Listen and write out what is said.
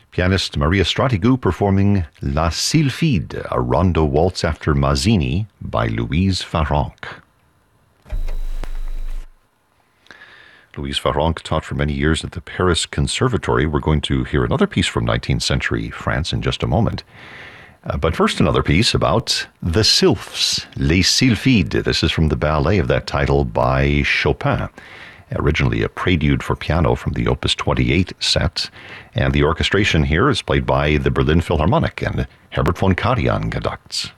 Pianist Maria Stratigou performing La Sylphide, a rondo waltz after Mazzini by Louise Farrenc. Louise Farrenc taught for many years at the Paris Conservatory. We're going to hear another piece from 19th century France in just a moment. But first, another piece about the Sylphs, Les Sylphides. This is from the ballet of that title by Chopin. Originally a prelude for piano from the Opus 28 set. And the orchestration here is played by the Berlin Philharmonic, and Herbert von Karajan conducts.